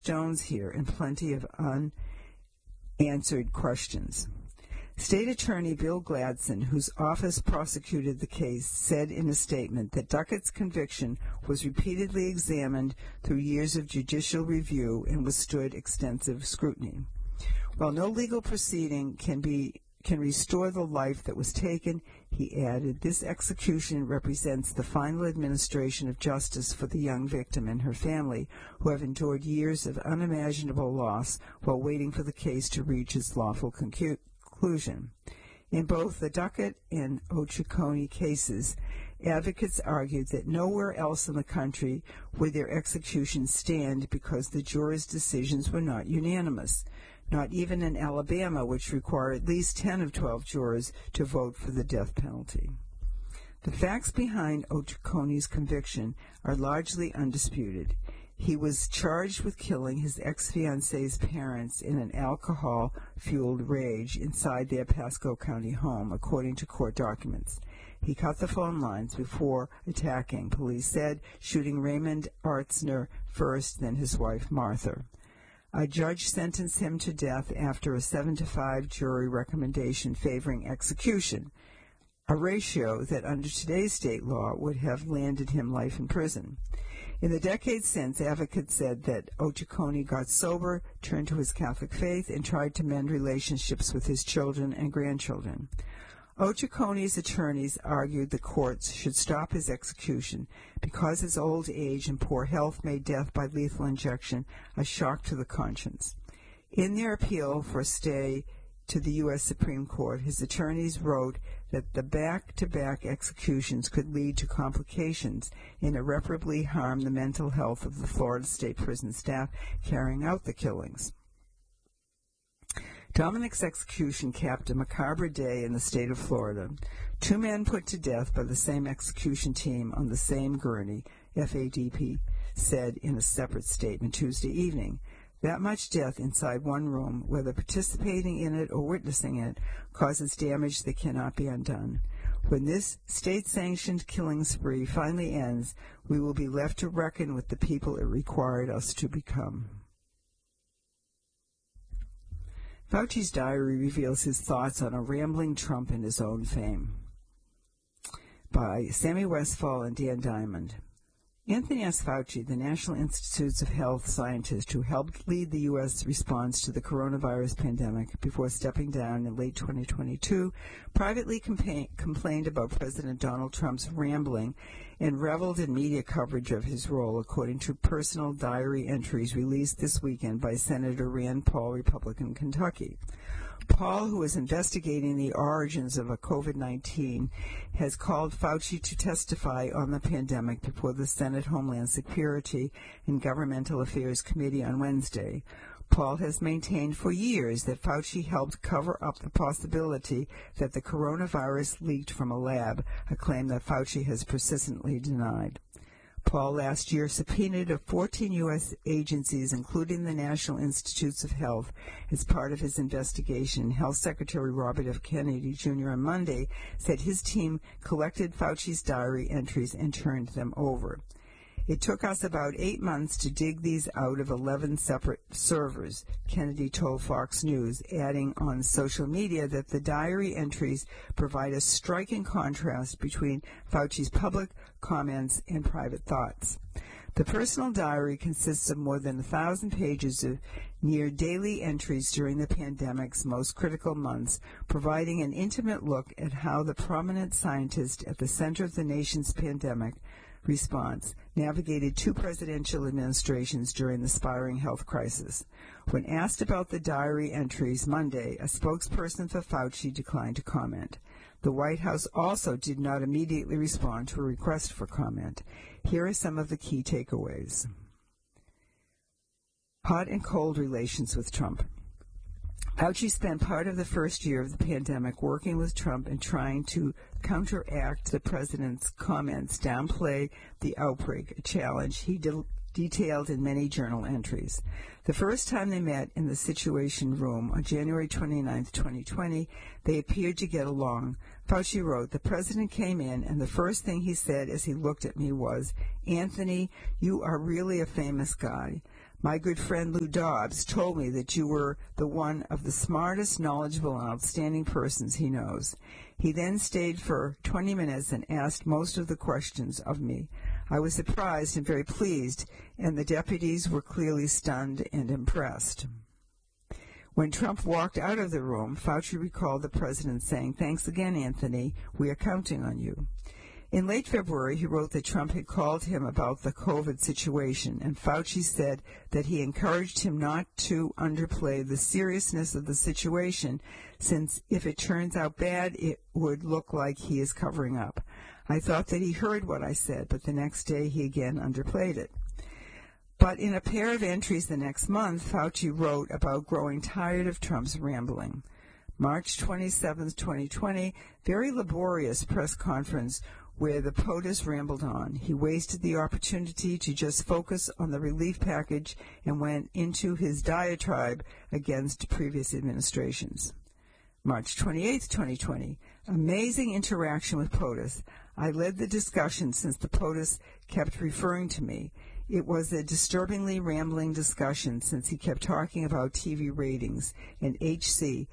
stones here and plenty of unanswered questions. State Attorney Bill Gladson, whose office prosecuted the case, said in a statement that Duckett's conviction was repeatedly examined through years of judicial review and withstood extensive scrutiny. While no legal proceeding can restore the life that was taken, he added, this execution represents the final administration of justice for the young victim and her family, who have endured years of unimaginable loss while waiting for the case to reach its lawful conclusion. In both the Duckett and Ochecony cases, advocates argued that nowhere else in the country would their executions stand because the jurors' decisions were not unanimous, not even in Alabama, which required at least 10 of 12 jurors to vote for the death penalty. The facts behind Ochecony's conviction are largely undisputed. He was charged with killing his ex-fiancee's parents in an alcohol-fueled rage inside their Pasco County home, according to court documents. He cut the phone lines before attacking, police said, shooting Raymond Artzner first, then his wife Martha. A judge sentenced him to death after a 7-5 jury recommendation favoring execution, a ratio that under today's state law would have landed him life in prison. In the decades since, advocates said that Ochecony got sober, turned to his Catholic faith, and tried to mend relationships with his children and grandchildren. Ochecony's attorneys argued the courts should stop his execution because his old age and poor health made death by lethal injection a shock to the conscience. In their appeal for a stay to the U.S. Supreme Court, his attorneys wrote that the back-to-back executions could lead to complications and irreparably harm the mental health of the Florida State Prison staff carrying out the killings. Dominic's execution capped a macabre day in the state of Florida. 2 men put to death by the same execution team on the same gurney, FADP said in a separate statement Tuesday evening. That much death inside one room, whether participating in it or witnessing it, causes damage that cannot be undone. When this state-sanctioned killing spree finally ends, we will be left to reckon with the people it required us to become. Fauci's diary reveals his thoughts on a rambling Trump and his own fame. By Sammy Westfall and Dan Diamond. Anthony S. Fauci, the National Institutes of Health scientist who helped lead the U.S. response to the coronavirus pandemic before stepping down in late 2022, privately complained about President Donald Trump's rambling and reveled in media coverage of his role, according to personal diary entries released this weekend by Senator Rand Paul, Republican, Kentucky. Paul, who is investigating the origins of COVID-19, has called Fauci to testify on the pandemic before the Senate Homeland Security and Governmental Affairs Committee on Wednesday. Paul has maintained for years that Fauci helped cover up the possibility that the coronavirus leaked from a lab, a claim that Fauci has persistently denied. Paul last year subpoenaed 14 U.S. agencies, including the National Institutes of Health, as part of his investigation. Health Secretary Robert F. Kennedy Jr. on Monday said his team collected Fauci's diary entries and turned them over. It took us about 8 months to dig these out of 11 separate servers, Kennedy told Fox News, adding on social media that the diary entries provide a striking contrast between Fauci's public comments and private thoughts. The personal diary consists of more than 1,000 pages of near daily entries during the pandemic's most critical months, providing an intimate look at how the prominent scientist at the center of the nation's pandemic response navigated 2 presidential administrations during the spiraling health crisis. When asked about the diary entries Monday, a spokesperson for Fauci declined to comment. The White House also did not immediately respond to a request for comment. Here are some of the key takeaways. Hot and cold relations with Trump. Fauci spent part of the first year of the pandemic working with Trump and trying to counteract the president's comments, downplay the outbreak, a challenge he detailed in many journal entries. The first time they met in the Situation Room on January 29, 2020, they appeared to get along. Fauci wrote, "The president came in, and the first thing he said as he looked at me was, 'Anthony, you are really a famous guy. My good friend Lou Dobbs told me that you were one of the smartest, knowledgeable, and outstanding persons he knows. He then stayed for 20 minutes and asked most of the questions of me. I was surprised and very pleased, and the deputies were clearly stunned and impressed. When Trump walked out of the room, Fauci recalled the president saying, "Thanks again, Anthony. We are counting on you." In late February, he wrote that Trump had called him about the COVID situation, and Fauci said that he encouraged him not to underplay the seriousness of the situation, since if it turns out bad, it would look like he is covering up. I thought that he heard what I said, but the next day he again underplayed it. But in a pair of entries the next month, Fauci wrote about growing tired of Trump's rambling. March 27, 2020, very laborious press conference where the POTUS rambled on. He wasted the opportunity to just focus on the relief package and went into his diatribe against previous administrations. March 28, 2020, amazing interaction with POTUS. I led the discussion since the POTUS kept referring to me. It was a disturbingly rambling discussion since he kept talking about TV ratings and HC,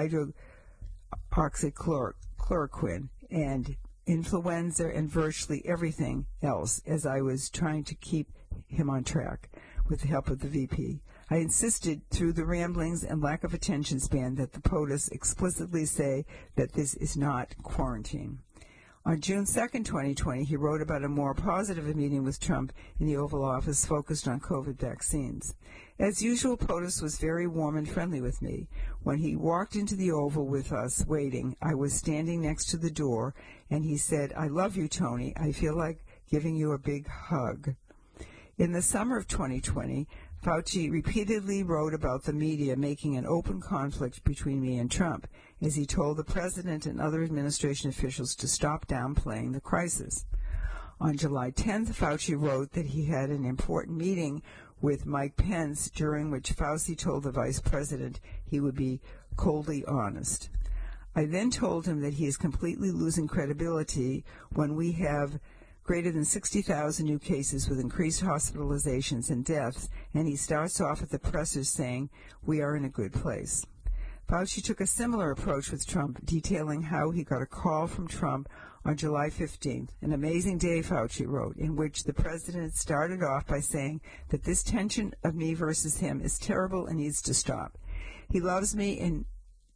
hydroxychloroquine, and influenza and virtually everything else, as I was trying to keep him on track with the help of the VP. I insisted through the ramblings and lack of attention span that the POTUS explicitly say that this is not quarantine. On June 2, 2020, he wrote about a more positive meeting with Trump in the Oval Office focused on COVID vaccines. As usual, POTUS was very warm and friendly with me. When he walked into the Oval with us waiting, I was standing next to the door, and he said, "I love you, Tony. I feel like giving you a big hug." In the summer of 2020, Fauci repeatedly wrote about the media making an open conflict between me and Trump, as he told the president and other administration officials to stop downplaying the crisis. On July 10th, Fauci wrote that he had an important meeting with Mike Pence, during which Fauci told the vice president he would be coldly honest. I then told him that he is completely losing credibility when we have greater than 60,000 new cases with increased hospitalizations and deaths, and he starts off at the pressers saying, "We are in a good place." Fauci took a similar approach with Trump, detailing how he got a call from Trump on July 15th, an amazing day, Fauci wrote, in which the president started off by saying that this tension of me versus him is terrible and needs to stop. He loves me and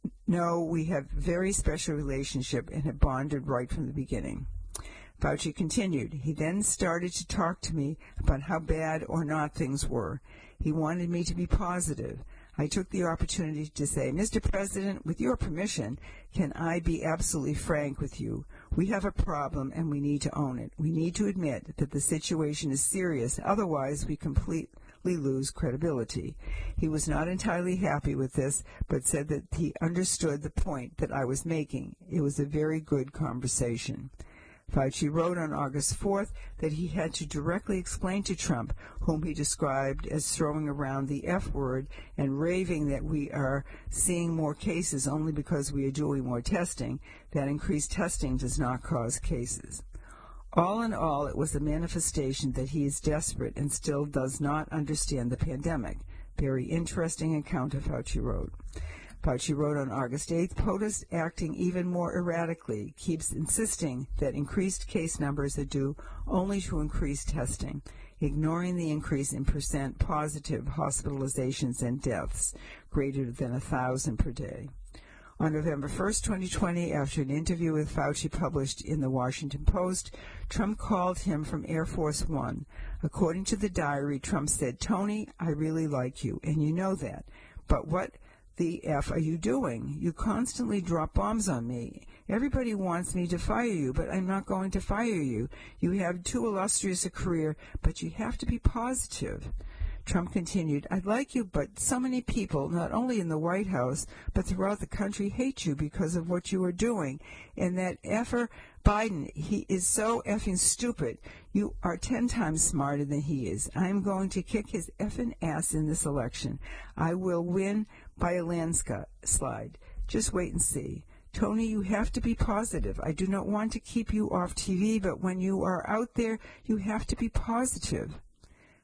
no, we have a very special relationship and have bonded right from the beginning. Fauci continued. He then started to talk to me about how bad or not things were. He wanted me to be positive. I took the opportunity to say, "Mr. President, with your permission, can I be absolutely frank with you? We have a problem and we need to own it. We need to admit that the situation is serious, otherwise we completely lose credibility." He was not entirely happy with this, but said that he understood the point that I was making. It was a very good conversation. Fauci wrote on August 4th that he had to directly explain to Trump, whom he described as throwing around the F word and raving that we are seeing more cases only because we are doing more testing, that increased testing does not cause cases. All in all, it was a manifestation that he is desperate and still does not understand the pandemic. Very interesting account of Fauci wrote. Fauci wrote on August 8th, POTUS, acting even more erratically, keeps insisting that increased case numbers are due only to increased testing, ignoring the increase in percent positive hospitalizations and deaths, greater than 1,000 per day. On November 1st, 2020, after an interview with Fauci published in the Washington Post, Trump called him from Air Force One. According to the diary, Trump said, "Tony, I really like you, and you know that. But what the F are you doing? You constantly drop bombs on me. Everybody wants me to fire you, but I'm not going to fire you. You have too illustrious a career, but you have to be positive." Trump continued, "I like you, but so many people, not only in the White House, but throughout the country, hate you because of what you are doing. And that effer Biden, he is so effing stupid. You are 10 times smarter than he is. I'm going to kick his effing ass in this election. I will win by a landslide. Just wait and see. Tony, you have to be positive. I do not want to keep you off TV, but when you are out there, you have to be positive."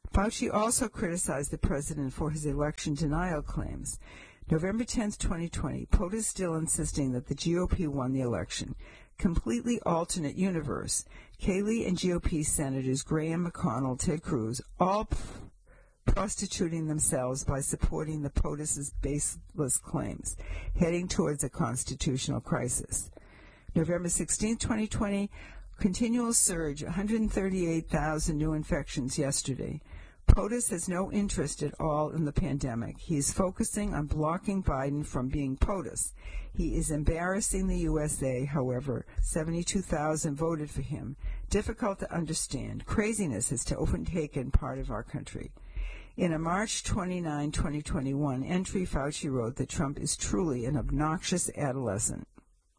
Fauci also criticized the president for his election denial claims. November 10, 2020, POTUS still insisting that the GOP won the election. Completely alternate universe. Kayleigh and GOP Senators Graham, McConnell, Ted Cruz, all prostituting themselves by supporting the POTUS's baseless claims, heading towards a constitutional crisis. November 16, 2020, continual surge, 138,000 new infections yesterday. POTUS has no interest at all in the pandemic. He is focusing on blocking Biden from being POTUS. He is embarrassing the USA, however. 72,000 voted for him. Difficult to understand. Craziness has overtaken part of our country. In a March 29, 2021 entry, Fauci wrote that Trump is truly an obnoxious adolescent.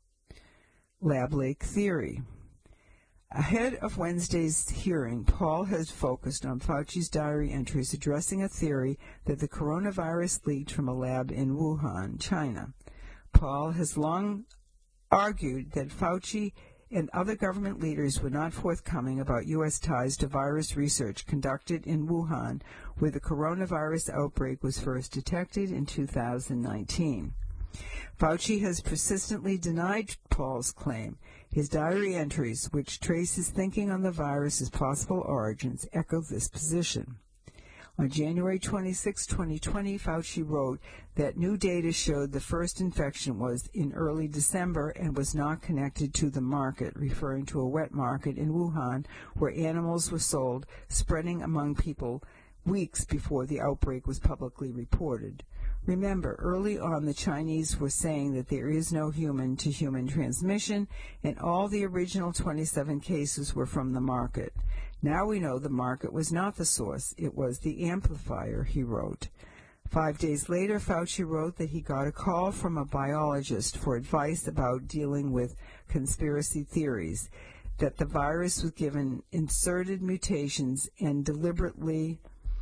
Lab Lake Theory. Ahead of Wednesday's hearing, Paul has focused on Fauci's diary entries addressing a theory that the coronavirus leaked from a lab in Wuhan, China. Paul has long argued that Fauci and other government leaders were not forthcoming about U.S. ties to virus research conducted in Wuhan, where the coronavirus outbreak was first detected in 2019. Fauci has persistently denied Paul's claim. His diary entries, which trace his thinking on the virus's possible origins, echo this position. On January 26, 2020, Fauci wrote that new data showed the first infection was in early December and was not connected to the market, referring to a wet market in Wuhan where animals were sold, spreading among people weeks before the outbreak was publicly reported. Remember, early on the Chinese were saying that there is no human-to-human transmission, and all the original 27 cases were from the market. Now we know the market was not the source, it was the amplifier, he wrote. 5 days later, Fauci wrote that he got a call from a biologist for advice about dealing with conspiracy theories, that the virus was given inserted mutations and deliberately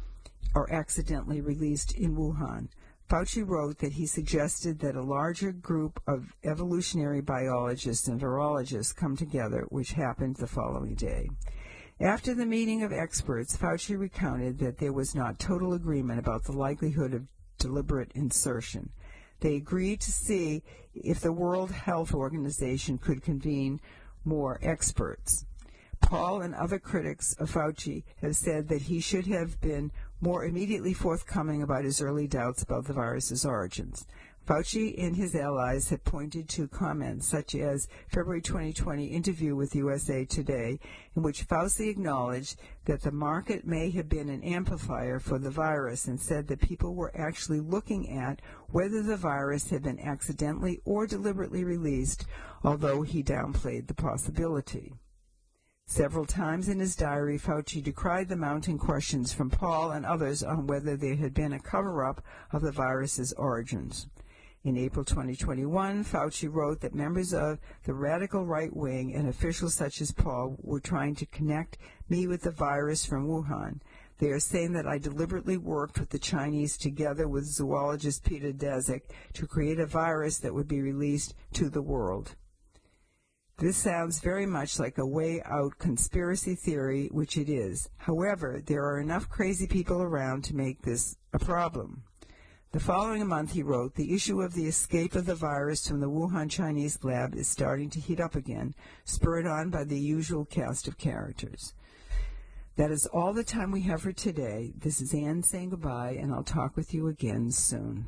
or accidentally released in Wuhan. Fauci wrote that he suggested that a larger group of evolutionary biologists and virologists come together, which happened the following day. After the meeting of experts, Fauci recounted that there was not total agreement about the likelihood of deliberate insertion. They agreed to see if the World Health Organization could convene more experts. Paul and other critics of Fauci have said that he should have been more immediately forthcoming about his early doubts about the virus's origins. Fauci and his allies have pointed to comments such as February 2020 interview with USA Today, in which Fauci acknowledged that the market may have been an amplifier for the virus and said that people were actually looking at whether the virus had been accidentally or deliberately released, although he downplayed the possibility. Several times in his diary, Fauci decried the mounting questions from Paul and others on whether there had been a cover-up of the virus's origins. In April 2021, Fauci wrote that members of the radical right wing and officials such as Paul were trying to connect me with the virus from Wuhan. They are saying that I deliberately worked with the Chinese together with zoologist Peter Daszak to create a virus that would be released to the world. This sounds very much like a way-out conspiracy theory, which it is. However, there are enough crazy people around to make this a problem. The following month, he wrote, the issue of the escape of the virus from the Wuhan Chinese lab is starting to heat up again, spurred on by the usual cast of characters. That is all the time we have for today. This is Ann saying goodbye, and I'll talk with you again soon.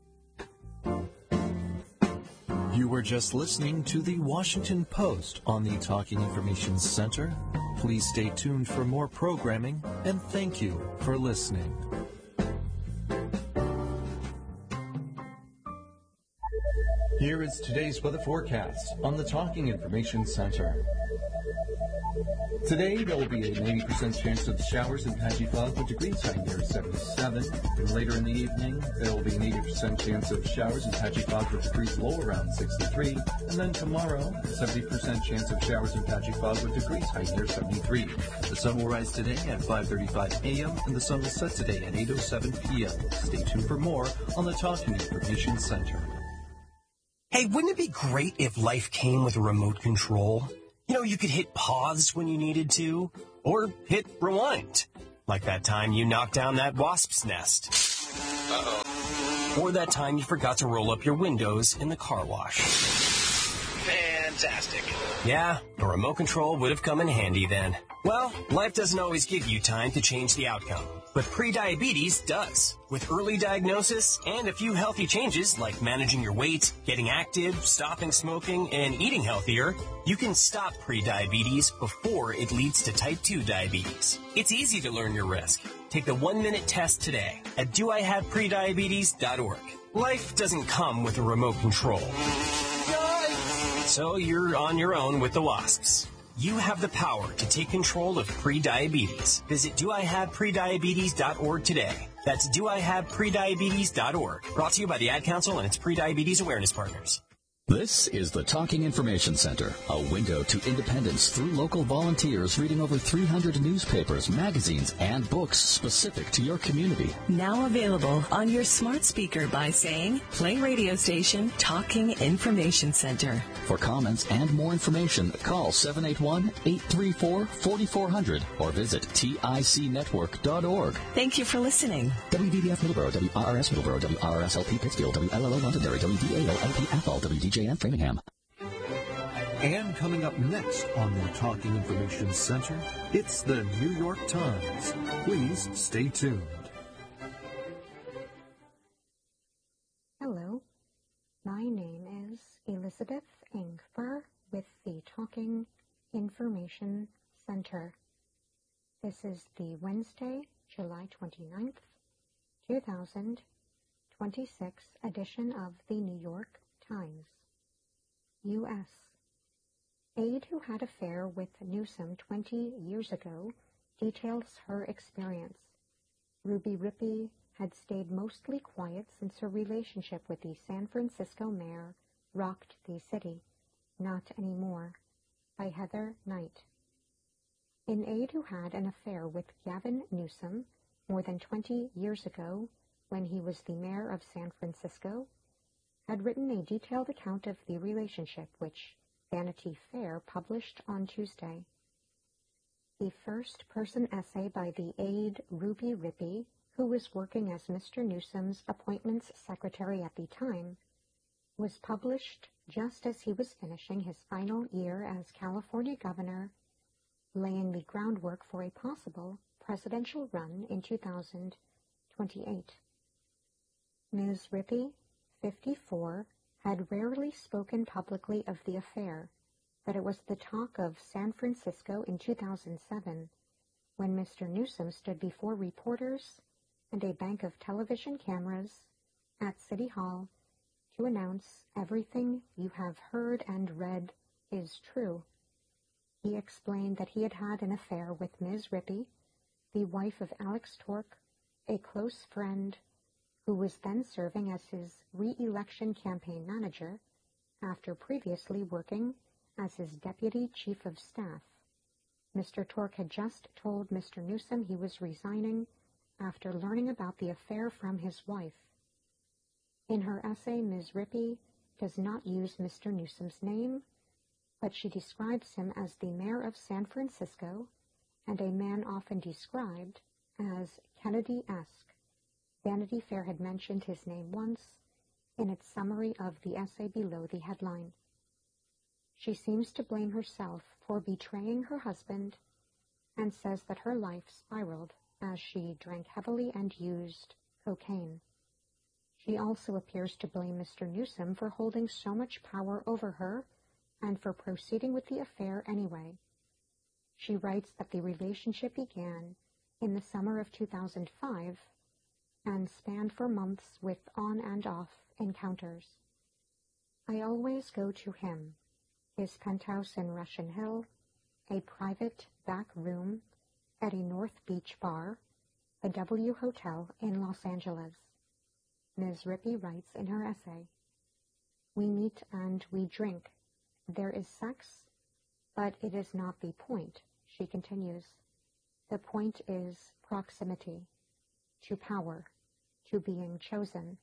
You were just listening to the Washington Post on the Talking Information Center. Please stay tuned for more programming, and thank you for listening. Here is today's weather forecast on the Talking Information Center. Today, there will be a 90% chance of showers and patchy fog with degrees high near 77. And later in the evening, there will be an 80% chance of showers and patchy fog with degrees low around 63. And then tomorrow, 70% chance of showers and patchy fog with degrees high near 73. The sun will rise today at 5:35 a.m. and the sun will set today at 8:07 p.m. Stay tuned for more on the Talking Information Center. Hey, wouldn't it be great if life came with a remote control? You know, you could hit pause when you needed to, or hit rewind. Like that time you knocked down that wasp's nest. Or that time you forgot to roll up your windows in the car wash. Fantastic. Yeah, a remote control would have come in handy then. Well, life doesn't always give you time to change the outcome, but prediabetes does. With early diagnosis and a few healthy changes like managing your weight, getting active, stopping smoking, and eating healthier, you can stop prediabetes before it leads to type 2 diabetes. It's easy to learn your risk. Take the 1-minute test today at doihaveprediabetes.org. Life doesn't come with a remote control. So you're on your own with the wasps. You have the power to take control of prediabetes. Visit doihaveprediabetes.org today. That's doihaveprediabetes.org. Brought to you by the Ad Council and its Prediabetes Awareness Partners. This is the Talking Information Center, a window to independence through local volunteers reading over 300 newspapers, magazines, and books specific to your community. Now available on your smart speaker by saying, play radio station Talking Information Center. For comments and more information, call 781-834-4400 or visit ticnetwork.org. Thank you for listening. WDDF Middleborough, WRRS Middleborough, WRSLP Pittsfield, WLLO Londonderry, WDAO-LP Athol, WDJM Framingham. And coming up next on the Talking Information Center, it's the New York Times. Please stay tuned. Hello, my name is Elizabeth Ingfer with the Talking Information Center. This is the Wednesday, July 29th, 2026 edition of the New York Times. U.S. Aide who had affair with Newsom 20 years ago details her experience. Ruby Rippey had stayed mostly quiet since her relationship with the San Francisco mayor rocked the city. Not Anymore, by Heather Knight. An aide who had an affair with Gavin Newsom more than 20 years ago, when he was the mayor of San Francisco, had written a detailed account of the relationship, which Vanity Fair published on Tuesday. The first-person essay by the aide Ruby Rippey, who was working as Mr. Newsom's appointments secretary at the time, was published just as he was finishing his final year as California governor, laying the groundwork for a possible presidential run in 2028. Ms. Rippey, 54, had rarely spoken publicly of the affair, but it was the talk of San Francisco in 2007, when Mr. Newsom stood before reporters and a bank of television cameras at City Hall to announce everything you have heard and read is true. He explained that he had had an affair with Ms. Rippey, the wife of Alex Tork, a close friend who was then serving as his re-election campaign manager after previously working as his deputy chief of staff. Mr. Tork had just told Mr. Newsom he was resigning after learning about the affair from his wife. In her essay, Ms. Rippey does not use Mr. Newsom's name, but she describes him as the mayor of San Francisco and a man often described as Kennedy-esque. Vanity Fair had mentioned his name once in its summary of the essay below the headline. She seems to blame herself for betraying her husband and says that her life spiraled as she drank heavily and used cocaine. She also appears to blame Mr. Newsom for holding so much power over her and for proceeding with the affair anyway. She writes that the relationship began in the summer of 2005 and spanned for months with on and off encounters. I always go to him, his penthouse in Russian Hill, a private back room at a North Beach bar, a W Hotel in Los Angeles. Ms. Rippey writes in her essay, "We meet and we drink. There is sex, but it is not the point," she continues. The point is proximity, to power, to being chosen.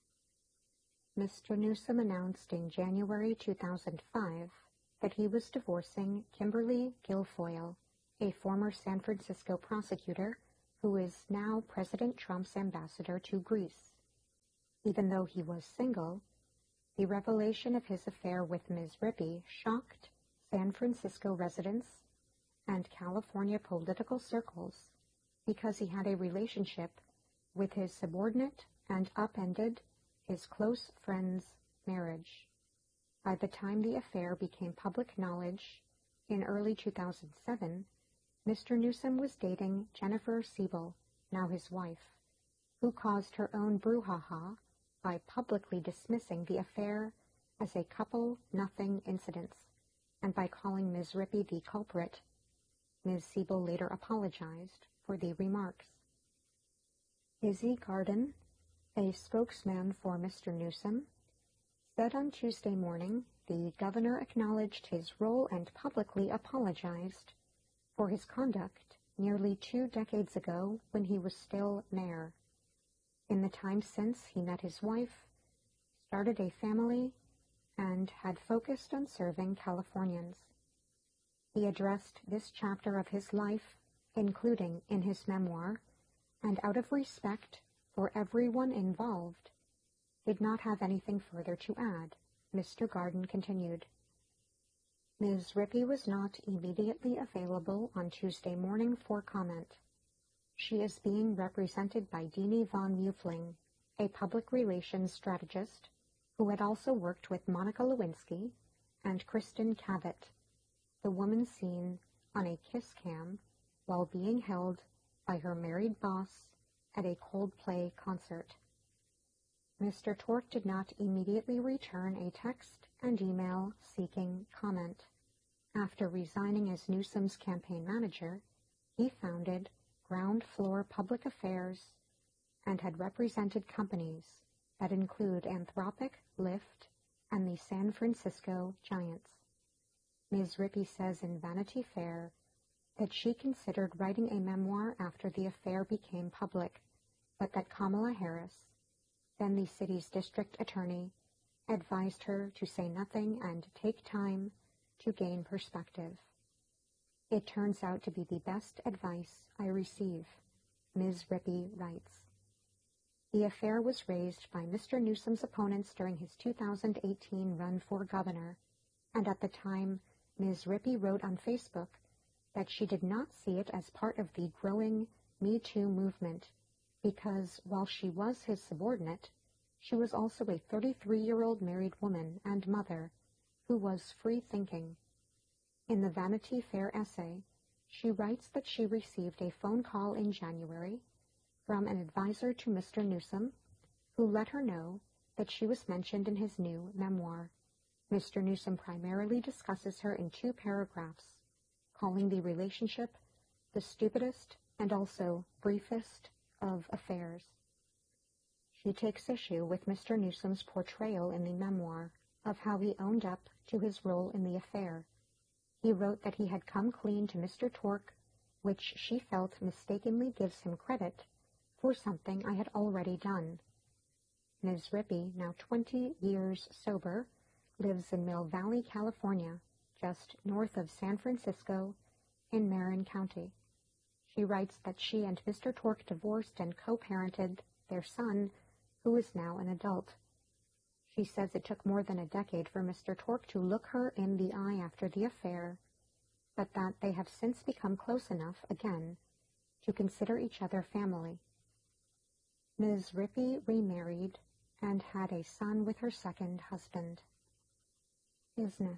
Mr. Newsom announced in January 2005 that he was divorcing Kimberly Guilfoyle, a former San Francisco prosecutor who is now President Trump's ambassador to Greece. Even though he was single, the revelation of his affair with Ms. Rippey shocked San Francisco residents and California political circles because he had a relationship with his subordinate and upended his close friend's marriage. By the time the affair became public knowledge in early 2007, Mr. Newsom was dating Jennifer Siebel, now his wife, who caused her own brouhaha by publicly dismissing the affair as a couple nothing incident and by calling Ms. Rippey the culprit. Ms. Siebel later apologized for the remarks. Izzy Garden, a spokesman for Mr. Newsom, said on Tuesday morning the governor acknowledged his role and publicly apologized for his conduct nearly 2 decades ago when he was still mayor. In the time since, he met his wife, started a family, and had focused on serving Californians. He addressed this chapter of his life, including in his memoir, and out of respect for everyone involved, did not have anything further to add, Mr. Garden continued. Ms. Rippey was not immediately available on Tuesday morning for comment. She is being represented by Deanie von Muefling, a public relations strategist who had also worked with Monica Lewinsky and Kristen Cavett, the woman seen on a kiss cam while being held by her married boss at a Coldplay concert. Mr. Tork did not immediately return a text and email seeking comment. After resigning as Newsom's campaign manager, he founded Ground Floor Public Affairs and had represented companies that include Anthropic, Lyft, and the San Francisco Giants. Ms. Rippey says in Vanity Fair that she considered writing a memoir after the affair became public, but that Kamala Harris, then the city's district attorney, advised her to say nothing and take time to gain perspective. It turns out to be the best advice I receive, Ms. Rippey writes. The affair was raised by Mr. Newsom's opponents during his 2018 run for governor, and at the time, Ms. Rippey wrote on Facebook that she did not see it as part of the growing Me Too movement because while she was his subordinate, she was also a 33-year-old married woman and mother who was free-thinking. In the Vanity Fair essay, she writes that she received a phone call in January from an advisor to Mr. Newsom, who let her know that she was mentioned in his new memoir. Mr. Newsom primarily discusses her in 2 paragraphs, calling the relationship the stupidest and also briefest of affairs. She takes issue with Mr. Newsom's portrayal in the memoir of how he owned up to his role in the affair. He wrote that he had come clean to Mr. Tork, which she felt mistakenly gives him credit for something I had already done. Ms. Rippey, now 20 years sober, lives in Mill Valley, California, just north of San Francisco in Marin County. She writes that she and Mr. Tork divorced and co-parented their son, who is now an adult. She says it took more than a decade for Mr. Tork to look her in the eye after the affair, but that they have since become close enough again to consider each other family. Ms. Rippey remarried and had a son with her second husband. Business.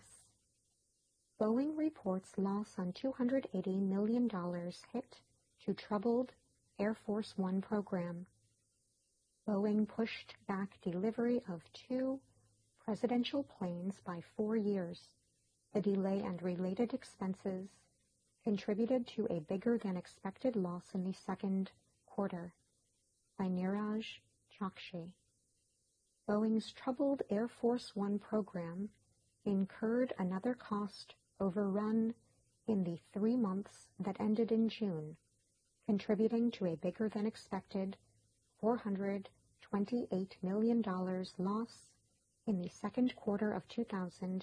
Boeing reports loss on $280 million hit to troubled Air Force One program. Boeing pushed back delivery of 2 presidential planes by 4 years. The delay and related expenses contributed to a bigger-than-expected loss in the second quarter. By Niraj Chokshi. Boeing's troubled Air Force One program incurred another cost overrun in the 3 months that ended in June, contributing to a bigger-than-expected $428 million loss in the second quarter of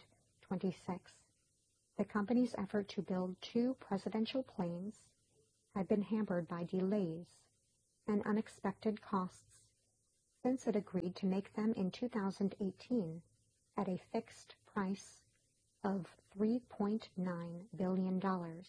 2026. The company's effort to build 2 presidential planes had been hampered by delays and unexpected costs since it agreed to make them in 2018 at a fixed price of $3.9 billion.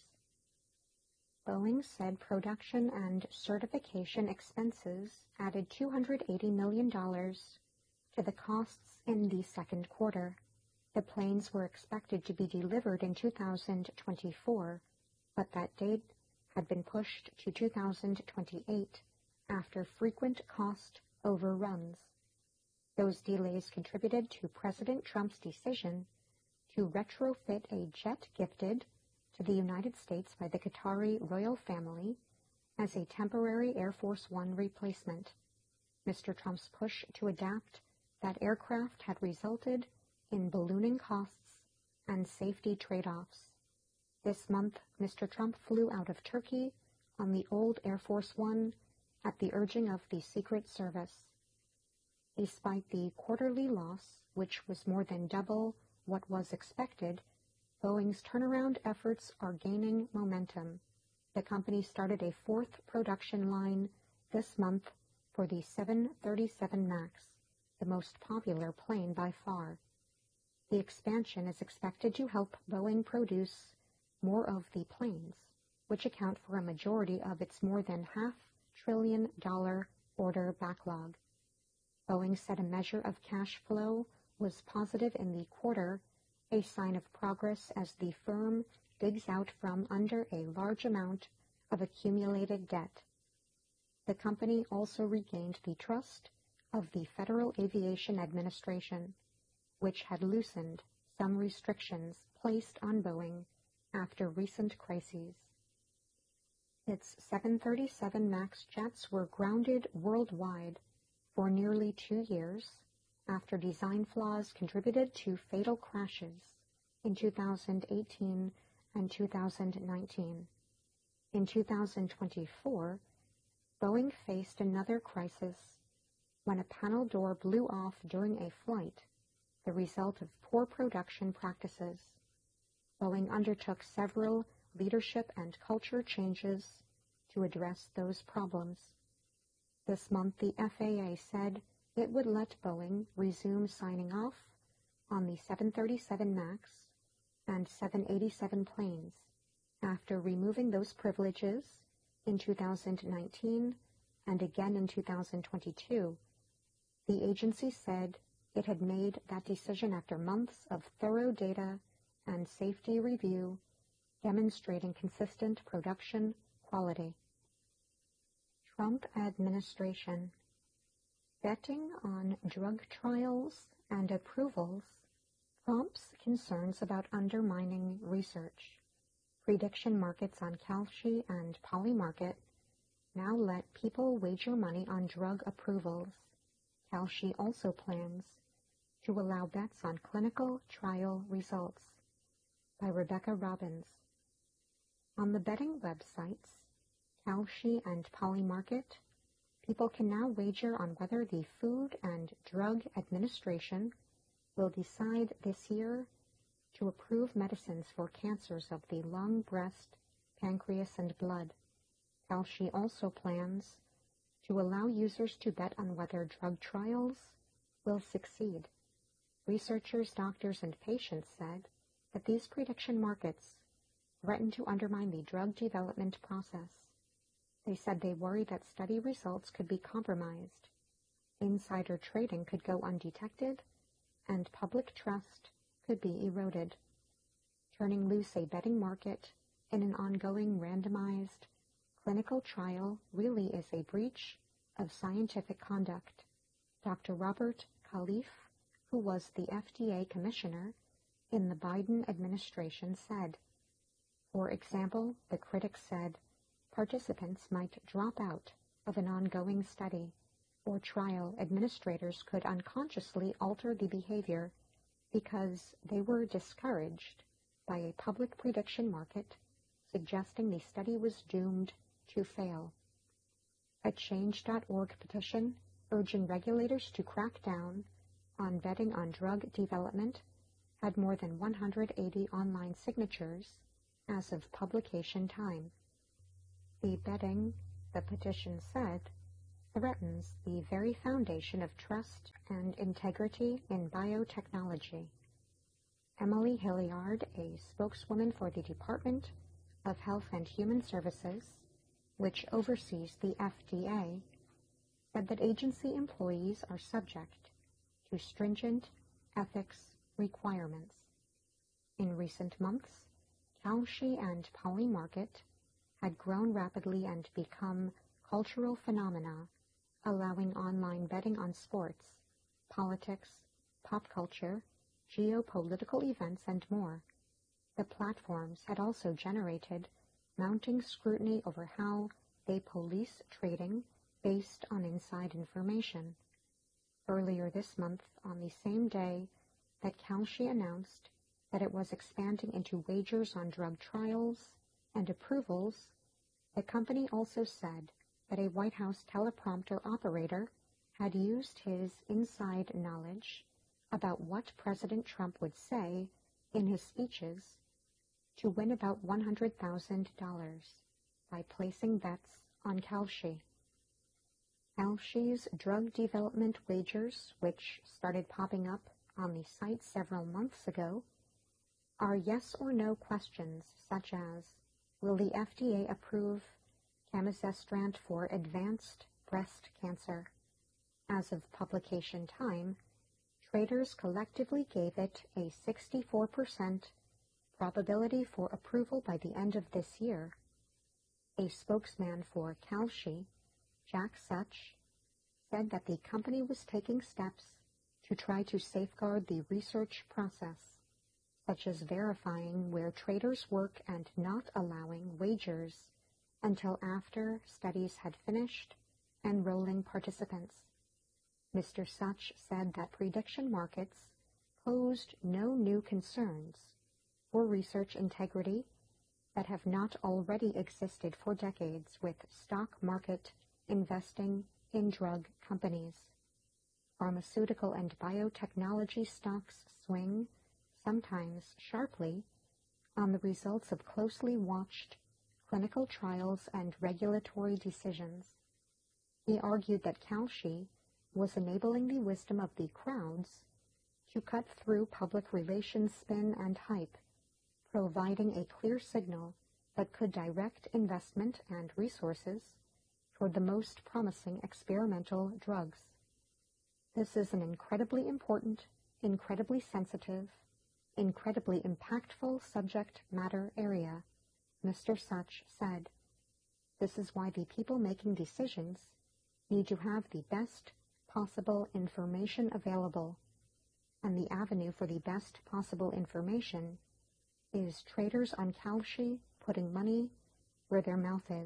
Boeing said production and certification expenses added $280 million to the costs in the second quarter. The planes were expected to be delivered in 2024, but that date had been pushed to 2028 after frequent cost overruns. Those delays contributed to President Trump's decision to retrofit a jet gifted to the United States by the Qatari royal family as a temporary Air Force One replacement. Mr. Trump's push to adapt that aircraft had resulted in ballooning costs and safety trade-offs. This month, Mr. Trump flew out of Turkey on the old Air Force One at the urging of the Secret Service. Despite the quarterly loss, which was more than double what was expected, Boeing's turnaround efforts are gaining momentum. The company started a fourth production line this month for the 737 MAX, the most popular plane by far. The expansion is expected to help Boeing produce more of the planes, which account for a majority of its more than $500 billion order backlog. Boeing said a measure of cash flow was positive in the quarter, a sign of progress as the firm digs out from under a large amount of accumulated debt. The company also regained the trust of the Federal Aviation Administration, which had loosened some restrictions placed on Boeing after recent crises. Its 737 MAX jets were grounded worldwide for nearly 2 years after design flaws contributed to fatal crashes in 2018 and 2019. In 2024, Boeing faced another crisis when a panel door blew off during a flight, the result of poor production practices. Boeing undertook several leadership and culture changes to address those problems. This month, the FAA said it would let Boeing resume signing off on the 737 MAX and 787 planes after removing those privileges in 2019 and again in 2022. The agency said it had made that decision after months of thorough data and safety review demonstrating consistent production quality. Trump administration. Betting on drug trials and approvals prompts concerns about undermining research. Prediction markets on Kalshi and Polymarket now let people wager money on drug approvals. Kalshi also plans to allow bets on clinical trial results. By Rebecca Robbins. On the betting websites, Kalshi and Polymarket, people can now wager on whether the Food and Drug Administration will decide this year to approve medicines for cancers of the lung, breast, pancreas, and blood. Kalshi also plans to allow users to bet on whether drug trials will succeed. Researchers, doctors, and patients said that these prediction markets threaten to undermine the drug development process. They said they worry that study results could be compromised, insider trading could go undetected, and public trust could be eroded. Turning loose a betting market in an ongoing randomized clinical trial really is a breach of scientific conduct. Dr. Robert Califf, who was the FDA commissioner in the Biden administration, said. For example, the critics said participants might drop out of an ongoing study, or trial administrators could unconsciously alter the behavior because they were discouraged by a public prediction market suggesting the study was doomed to fail. A Change.org petition urging regulators to crack down on betting on drug development had more than 180 online signatures as of publication time. The betting, the petition said, threatens the very foundation of trust and integrity in biotechnology. Emily Hilliard, a spokeswoman for the Department of Health and Human Services, which oversees the FDA, said that agency employees are subject to stringent ethics requirements. In recent months, Kalshi and Polymarket had grown rapidly and become cultural phenomena, allowing online betting on sports, politics, pop culture, geopolitical events, and more. The platforms had also generated mounting scrutiny over how they police trading based on inside information. Earlier this month, on the same day that Kalshi announced that it was expanding into wagers on drug trials and approvals, the company also said that a White House teleprompter operator had used his inside knowledge about what President Trump would say in his speeches to win about $100,000 by placing bets on Kalshi. Kalshi's drug development wagers, which started popping up on the site several months ago, are yes or no questions such as, will the FDA approve camizestrant for advanced breast cancer? As of publication time, traders collectively gave it a 64% probability for approval by the end of this year. A spokesman for Kalshi, Jack Such, said that the company was taking steps to try to safeguard the research process, such as verifying where traders work and not allowing wagers until after studies had finished enrolling participants. Mr. Such said that prediction markets posed no new concerns for research integrity that have not already existed for decades with stock market investing in drug companies. Pharmaceutical and biotechnology stocks swing, sometimes sharply, on the results of closely watched clinical trials and regulatory decisions. He argued that Kalshi was enabling the wisdom of the crowds to cut through public relations spin and hype, providing a clear signal that could direct investment and resources toward the most promising experimental drugs. This is an incredibly important, incredibly sensitive, incredibly impactful subject matter area, Mr. Such said. This is why the people making decisions need to have the best possible information available, and the avenue for the best possible information is traders on Kalshi putting money where their mouth is.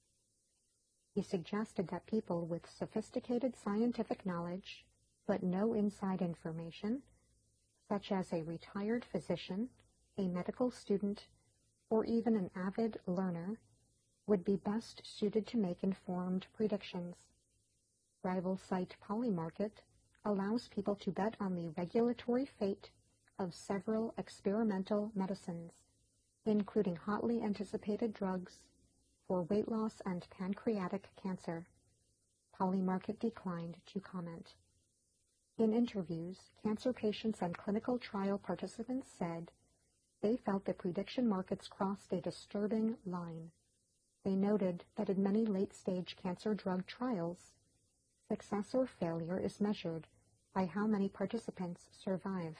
He suggested that people with sophisticated scientific knowledge but no inside information, such as a retired physician, a medical student, or even an avid learner, would be best suited to make informed predictions. Rival site Polymarket allows people to bet on the regulatory fate of several experimental medicines, including hotly anticipated drugs for weight loss and pancreatic cancer. Polymarket declined to comment. In interviews, cancer patients and clinical trial participants said they felt the prediction markets crossed a disturbing line. They noted that in many late-stage cancer drug trials, success or failure is measured by how many participants survive.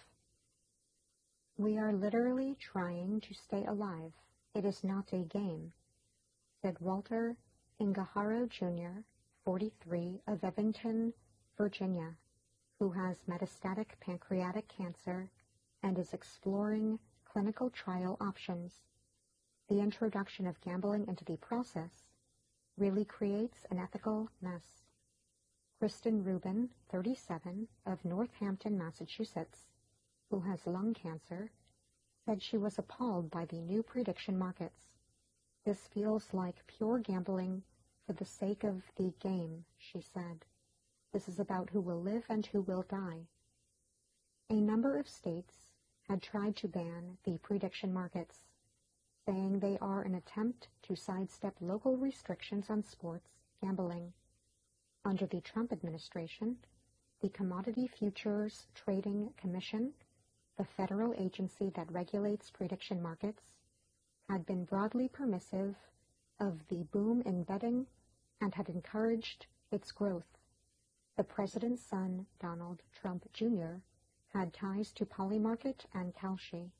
We are literally trying to stay alive. It is not a game, said Walter Ingaharo Jr., 43, of Evington, Virginia, who has metastatic pancreatic cancer and is exploring clinical trial options. The introduction of gambling into the process really creates an ethical mess. Kristen Rubin, 37, of Northampton, Massachusetts, who has lung cancer, said she was appalled by the new prediction markets. This feels like pure gambling for the sake of the game, she said. This is about who will live and who will die. A number of states had tried to ban the prediction markets. saying they are an attempt to sidestep local restrictions on sports gambling. Under the Trump administration, the Commodity Futures Trading Commission, the federal agency that regulates prediction markets, had been broadly permissive of the boom in betting and had encouraged its growth. The president's son, Donald Trump Jr., had ties to Polymarket and Kalshi.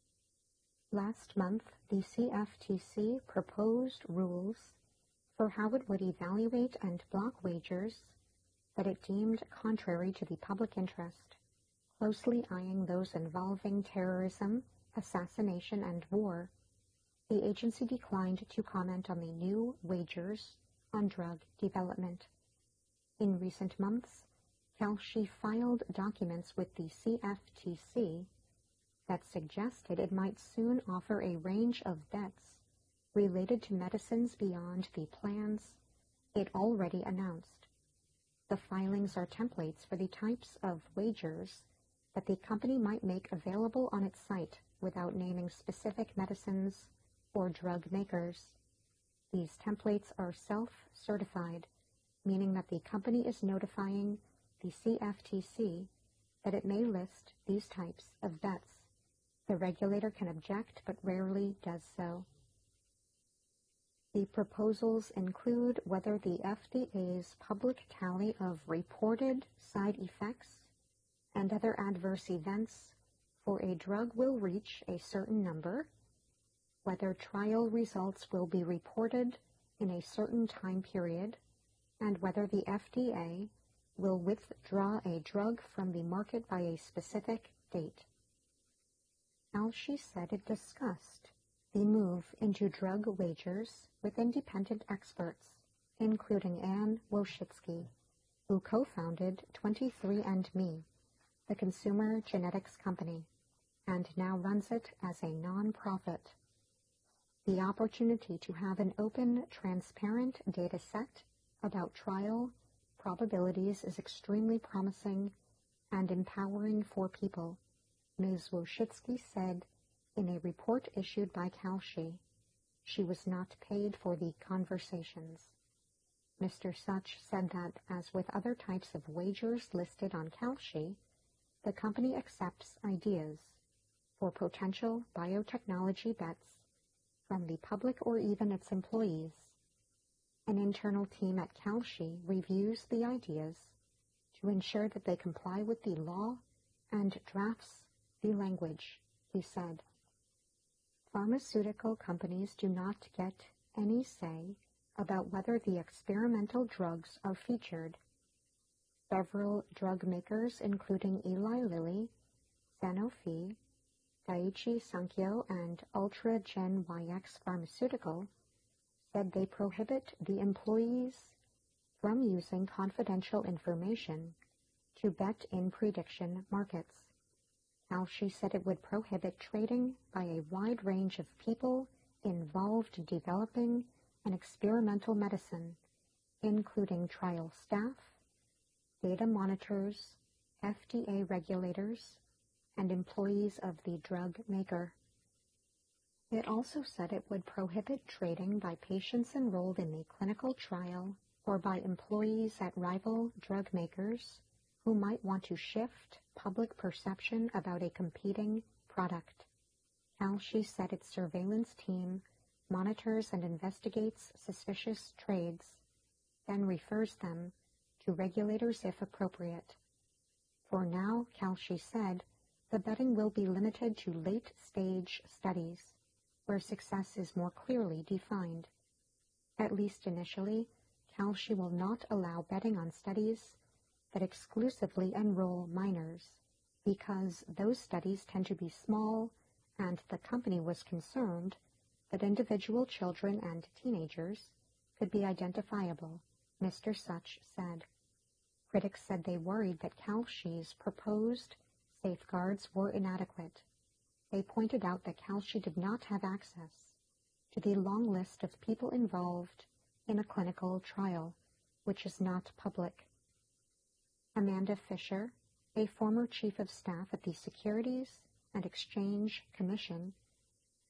Last month, the CFTC proposed rules for how it would evaluate and block wagers that it deemed contrary to the public interest, closely eyeing those involving terrorism, assassination, and war. The agency declined to comment on the new wagers on drug development. In recent months, Kalshi filed documents with the CFTC that suggested it might soon offer a range of bets related to medicines beyond the plans it already announced. The filings are templates for the types of wagers that the company might make available on its site without naming specific medicines or drug makers. These templates are self-certified, meaning that the company is notifying the CFTC that it may list these types of bets. The regulator can object, but rarely does so. The proposals include whether the FDA's public tally of reported side effects and other adverse events for a drug will reach a certain number, whether trial results will be reported in a certain time period, and whether the FDA will withdraw a drug from the market by a specific date. Kalshi said it discussed the move into drug wagers with independent experts, including Anne Wojcicki, who co-founded 23andMe, the consumer genetics company, and now runs it as a non-profit. The opportunity to have an open, transparent data set about trial probabilities is extremely promising and empowering for people, Ms. Wojcicki said in a report issued by Kalshi. She was not paid for the conversations. Mr. Such said that, as with other types of wagers listed on Kalshi, the company accepts ideas for potential biotechnology bets from the public or even its employees. An internal team at Kalshi reviews the ideas to ensure that they comply with the law and drafts the language, he said. Pharmaceutical companies do not get any say about whether the experimental drugs are featured. Several drug makers, including Eli Lilly, Sanofi, Daiichi Sankyo, and Ultragen YX Pharmaceutical, said they prohibit the employees from using confidential information to bet in prediction markets. Kalshi said it would prohibit trading by a wide range of people involved developing an experimental medicine, including trial staff, data monitors, FDA regulators, and employees of the drug maker. It also said it would prohibit trading by patients enrolled in the clinical trial or by employees at rival drug makers who might want to shift public perception about a competing product. Kalshi said its surveillance team monitors and investigates suspicious trades, then refers them to regulators if appropriate. For now, Kalshi said, the betting will be limited to late-stage studies, where success is more clearly defined. At least initially, Kalshi will not allow betting on studies that exclusively enroll minors, because those studies tend to be small, and the company was concerned that individual children and teenagers could be identifiable, Mr. Such said. Critics said they worried that Kalshi's proposed safeguards were inadequate. They pointed out that Kalshi did not have access to the long list of people involved in a clinical trial, which is not public. Amanda Fisher, a former chief of staff at the Securities and Exchange Commission,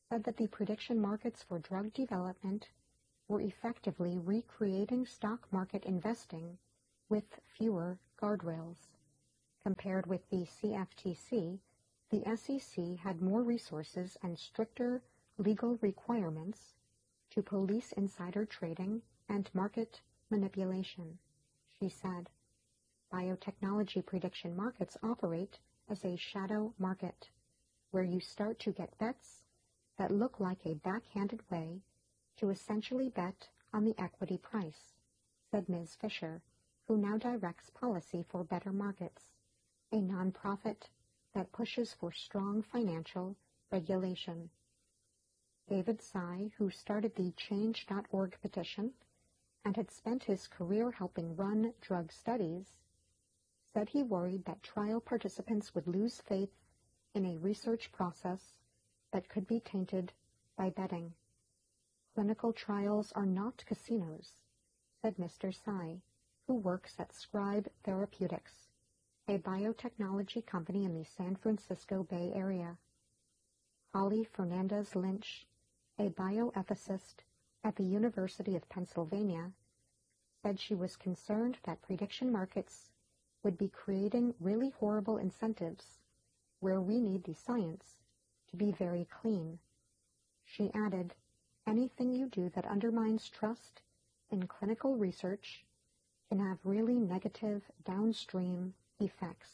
said that the prediction markets for drug development were effectively recreating stock market investing with fewer guardrails. Compared with the CFTC, the SEC had more resources and stricter legal requirements to police insider trading and market manipulation, she said. Biotechnology prediction markets operate as a shadow market, where you start to get bets that look like a backhanded way to essentially bet on the equity price, said Ms. Fisher, who now directs policy for Better Markets, a nonprofit that pushes for strong financial regulation. David Tsai, who started the Change.org petition and had spent his career helping run drug studies, said he worried that trial participants would lose faith in a research process that could be tainted by betting. Clinical trials are not casinos, said Mr. Tsai, who works at Scribe Therapeutics, a biotechnology company in the San Francisco Bay Area. Holly Fernandez-Lynch, a bioethicist at the University of Pennsylvania, said she was concerned that prediction markets would be creating really horrible incentives where we need the science to be very clean. She added, anything you do that undermines trust in clinical research can have really negative downstream effects.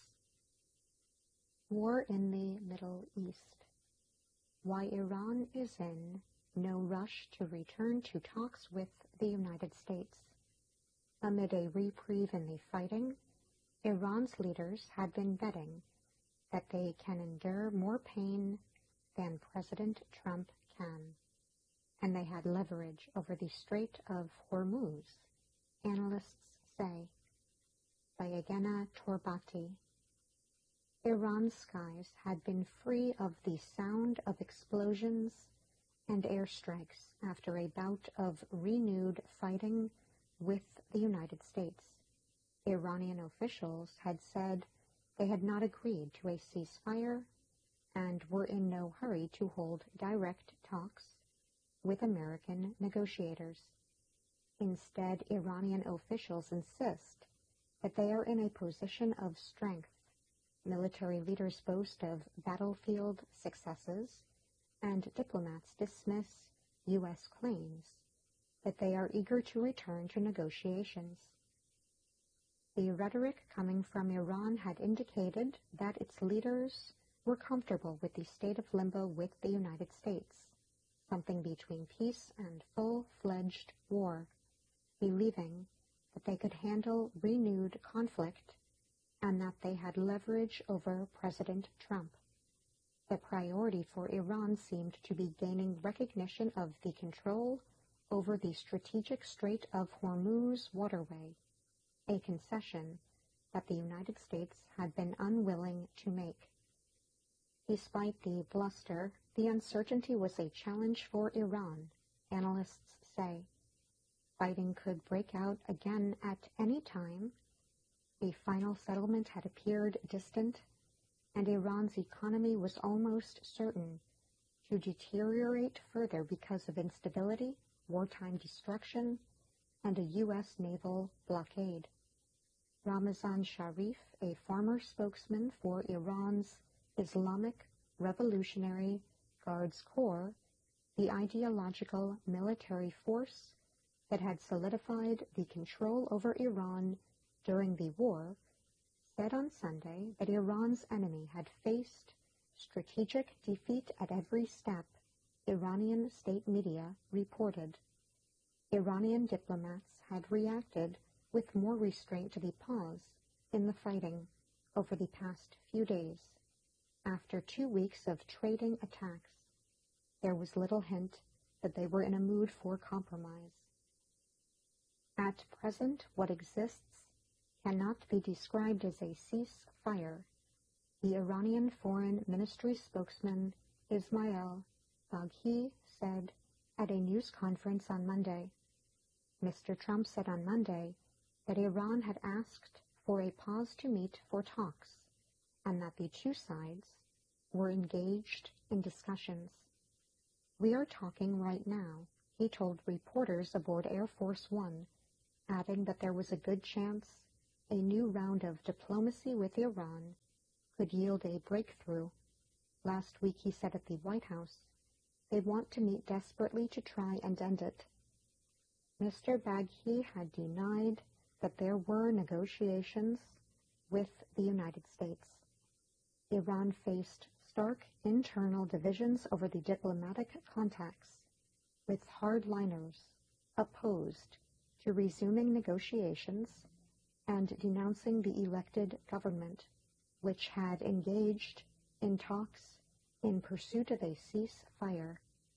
War in the Middle East. Why Iran is in no rush to return to talks with the United States. Amid a reprieve in the fighting, Iran's leaders had been betting that they can endure more pain than President Trump can, and they had leverage over the Strait of Hormuz, analysts say. Bayagena Torbati. Iran's skies had been free of the sound of explosions and airstrikes after a bout of renewed fighting with the United States. Iranian officials had said they had not agreed to a ceasefire and were in no hurry to hold direct talks with American negotiators. Instead, Iranian officials insist that they are in a position of strength. Military leaders boast of battlefield successes, and diplomats dismiss U.S. claims that they are eager to return to negotiations. The rhetoric coming from Iran had indicated that its leaders were comfortable with the state of limbo with the United States, something between peace and full-fledged war, believing that they could handle renewed conflict and that they had leverage over President Trump. The priority for Iran seemed to be gaining recognition of the control over the strategic Strait of Hormuz waterway, a concession that the United States had been unwilling to make. Despite the bluster, the uncertainty was a challenge for Iran, analysts say. Fighting could break out again at any time. The final settlement had appeared distant, and Iran's economy was almost certain to deteriorate further because of instability, wartime destruction, and a U.S. naval blockade. Ramazan Sharif, a former spokesman for Iran's Islamic Revolutionary Guards Corps, the ideological military force that had solidified the control over Iran during the war, said on Sunday that Iran's enemy had faced strategic defeat at every step, Iranian state media reported. Iranian diplomats had reacted with more restraint to the pause in the fighting over the past few days. After 2 weeks of trading attacks, there was little hint that they were in a mood for compromise. At present, what exists cannot be described as a ceasefire, the Iranian Foreign Ministry spokesman Ismail Baghi said at a news conference on Monday. Mr. Trump said on Monday that Iran had asked for a pause to meet for talks, and that the two sides were engaged in discussions. "We are talking right now," he told reporters aboard Air Force One, adding that there was a good chance a new round of diplomacy with Iran could yield a breakthrough. Last week he said at the White House, "They want to meet desperately to try and end it." Mr. Baghi had denied that there were negotiations with the United States. Iran faced stark internal divisions over the diplomatic contacts, with hardliners opposed to resuming negotiations and denouncing the elected government, which had engaged in talks in pursuit of a ceasefire.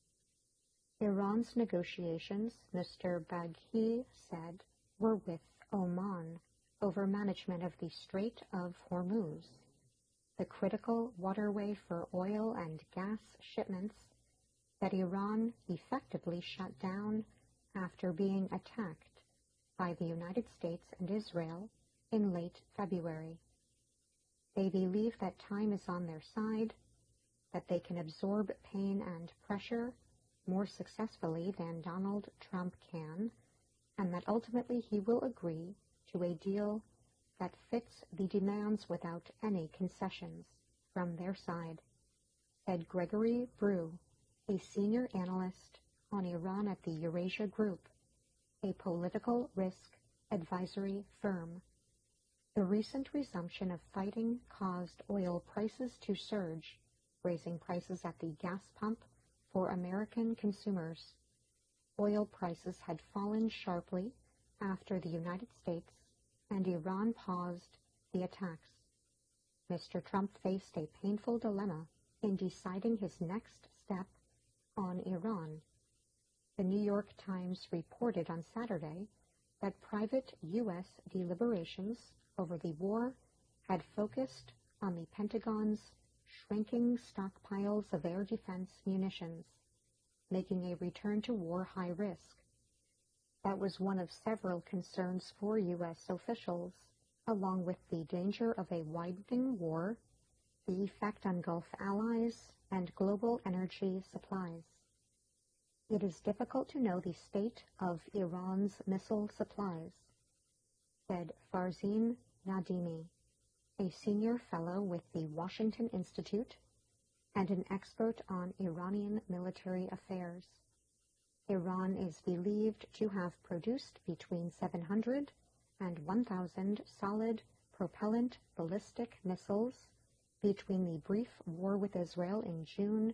Iran's negotiations, Mr. Baghi said, were with Oman over management of the Strait of Hormuz, the critical waterway for oil and gas shipments that Iran effectively shut down after being attacked by the United States and Israel in late February. They believe that time is on their side, that they can absorb pain and pressure more successfully than Donald Trump can, and that ultimately he will agree to a deal that fits the demands without any concessions from their side, said Gregory Brew, a senior analyst on Iran at the Eurasia Group, a political risk advisory firm. The recent resumption of fighting caused oil prices to surge, raising prices at the gas pump for American consumers. Oil prices had fallen sharply after the United States and Iran paused the attacks. Mr. Trump faced a painful dilemma in deciding his next step on Iran. The New York Times reported on Saturday that private U.S. deliberations over the war had focused on the Pentagon's shrinking stockpiles of air defense munitions, making a return to war high risk. That was one of several concerns for U.S. officials, along with the danger of a widening war, the effect on Gulf allies, and global energy supplies. It is difficult to know the state of Iran's missile supplies, said Farzin Nadimi, a senior fellow with the Washington Institute and an expert on Iranian military affairs. Iran is believed to have produced between 700 and 1,000 solid propellant ballistic missiles between the brief war with Israel in June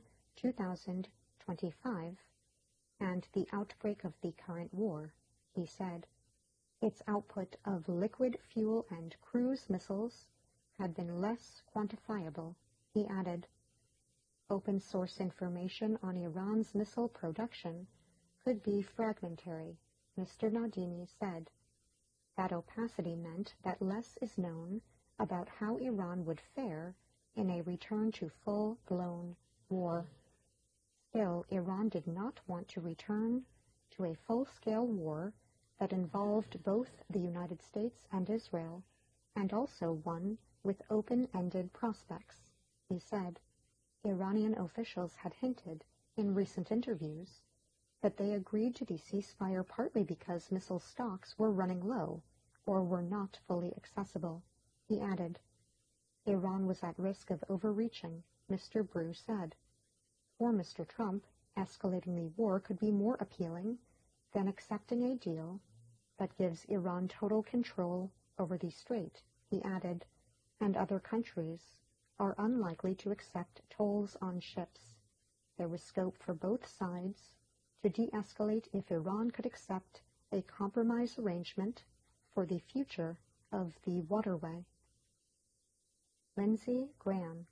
2025 and the outbreak of the current war, he said. Its output of liquid fuel and cruise missiles had been less quantifiable, he added. Open source information on Iran's missile production could be fragmentary, Mr. Nadimi said. That opacity meant that less is known about how Iran would fare in a return to full-blown war. Still, Iran did not want to return to a full-scale war that involved both the United States and Israel, and also one with open-ended prospects, he said. Iranian officials had hinted in recent interviews that they agreed to the ceasefire partly because missile stocks were running low or were not fully accessible, he added. Iran was at risk of overreaching, Mr. Brew said. For Mr. Trump, escalating the war could be more appealing than accepting a deal that gives Iran total control over the strait, he added, and other countries are unlikely to accept tolls on ships. There was scope for both sides to de-escalate if Iran could accept a compromise arrangement for the future of the waterway. Lindsey Graham,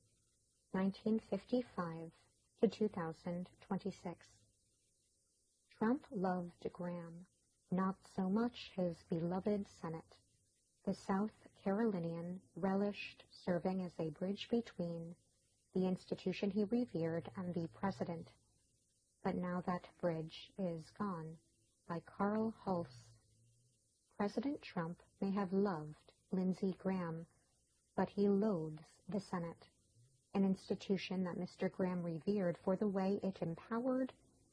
1955 to 2026. Trump loved Graham, not so much his beloved Senate. The South Carolinian relished serving as a bridge between the institution he revered and the president. But now that bridge is gone, by Carl Hulse. President Trump may have loved Lindsey Graham, but he loathes the Senate, an institution that Mr. Graham revered for the way it empowered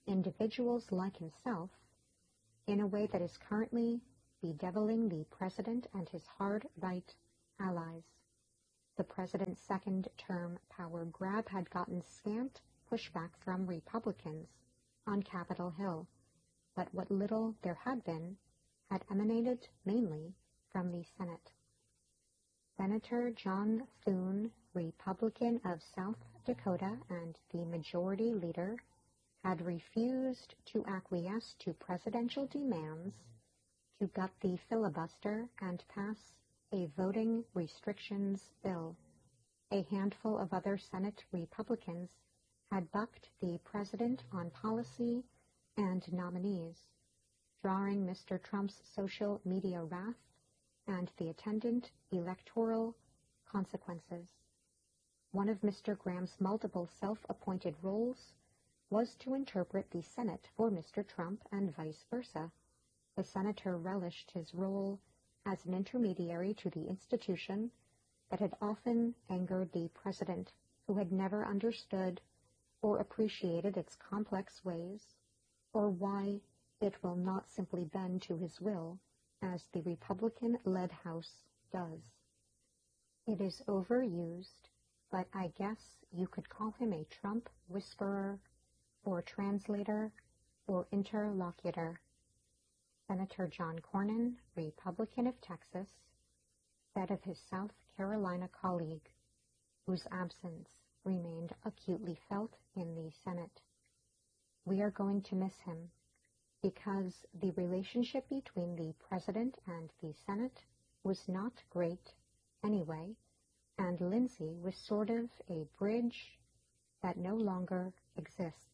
individuals like himself, in a way that is currently bedeviling the president and his hard-right allies. The president's second-term power grab had gotten scant pushback from Republicans on Capitol Hill, but what little there had been had emanated mainly from the Senate. Senator John Thune, Republican of South Dakota and the majority leader, had refused to acquiesce to presidential demands to gut the filibuster and pass a voting restrictions bill. A handful of other Senate Republicans had bucked the president on policy and nominees, drawing Mr. Trump's social media wrath and the attendant electoral consequences. One of Mr. Graham's multiple self-appointed roles was to interpret the Senate for Mr. Trump and vice versa. The senator relished his role as an intermediary to the institution that had often angered the president, who had never understood or appreciated its complex ways, or why it will not simply bend to his will, as the Republican-led House does. It is overused, but I guess you could call him a Trump whisperer, or translator, or interlocutor. Senator John Cornyn, Republican of Texas, said of his South Carolina colleague, whose absence remained acutely felt in the Senate, "We are going to miss him, because the relationship between the President and the Senate was not great anyway, and Lindsey was sort of a bridge that no longer exists."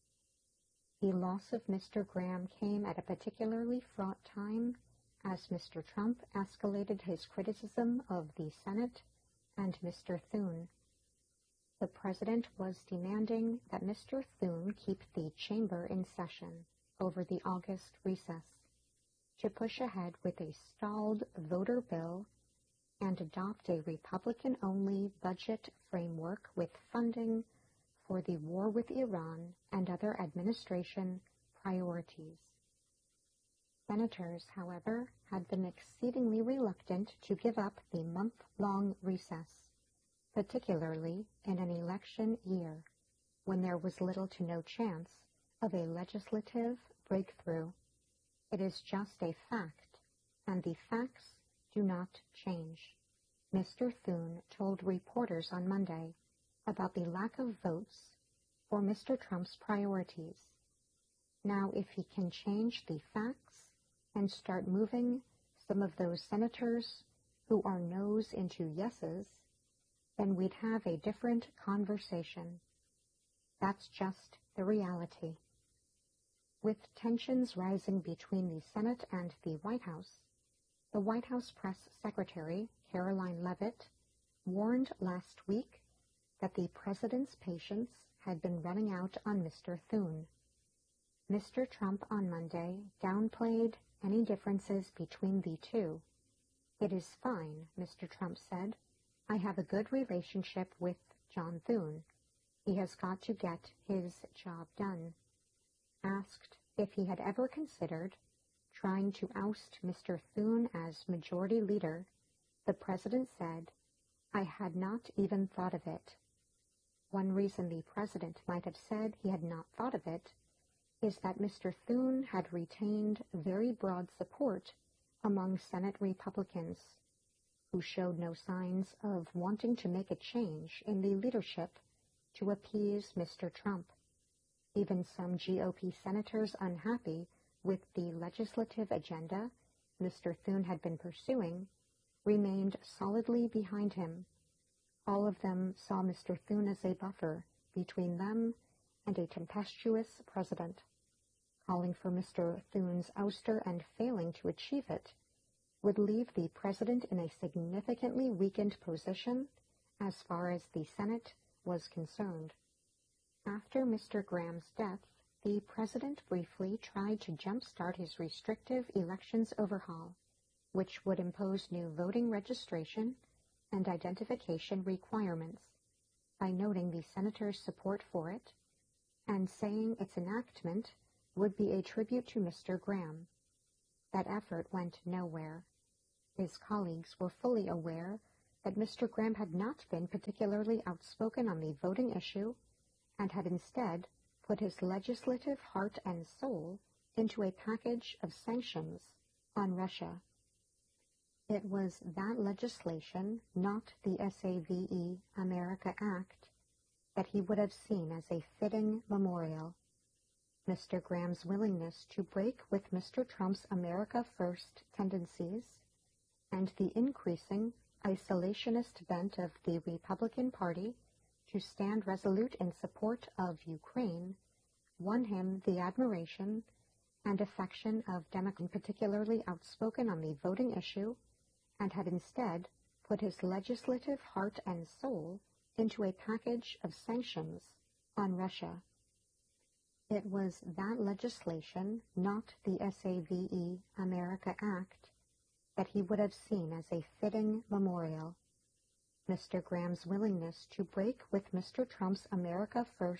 The loss of Mr. Graham came at a particularly fraught time as Mr. Trump escalated his criticism of the Senate and Mr. Thune. The president was demanding that Mr. Thune keep the chamber in session over the August recess, to push ahead with a stalled voter bill and adopt a Republican-only budget framework with funding for the war with Iran and other administration priorities. Senators, however, had been exceedingly reluctant to give up the month-long recess, particularly in an election year, when there was little to no chance of a legislative breakthrough. It is just a fact, and the facts do not change. Mr. Thune told reporters on Monday about the lack of votes for Mr. Trump's priorities. Now, if he can change the facts and start moving some of those senators who are no's into yeses, then we'd have a different conversation. That's just the reality. With tensions rising between the Senate and the White House press secretary, Caroline Leavitt, warned last week that the president's patience had been running out on Mr. Thune. Mr. Trump on Monday downplayed any differences between the two. "It is fine," Mr. Trump said. "I have a good relationship with John Thune. He has got to get his job done." Asked if he had ever considered trying to oust Mr. Thune as majority leader, the president said, "I had not even thought of it." One reason the president might have said he had not thought of it is that Mr. Thune had retained very broad support among Senate Republicans, who showed no signs of wanting to make a change in the leadership to appease Mr. Trump. Even some GOP senators unhappy with the legislative agenda Mr. Thune had been pursuing remained solidly behind him. All of them saw Mr. Thune as a buffer between them and a tempestuous president. Calling for Mr. Thune's ouster and failing to achieve it would leave the president in a significantly weakened position as far as the Senate was concerned. After Mr. Graham's death, the president briefly tried to jumpstart his restrictive elections overhaul, which would impose new voting registration and identification requirements, by noting the senator's support for it and saying its enactment would be a tribute to Mr. Graham. That effort went nowhere. His colleagues were fully aware that Mr. Graham had not been particularly outspoken on the voting issue, and had instead put his legislative heart and soul into a package of sanctions on Russia. It was that legislation, not the SAVE America Act, that he would have seen as a fitting memorial. Mr. Graham's willingness to break with Mr. Trump's America First tendencies and the increasing isolationist bent of the Republican Party to stand resolute in support of Ukraine won him the admiration and affection of Democrats, particularly outspoken on the voting issue, and had instead put his legislative heart and soul into a package of sanctions on Russia. It was that legislation, not the SAVE America Act, that he would have seen as a fitting memorial. Mr. Graham's willingness to break with Mr. Trump's America First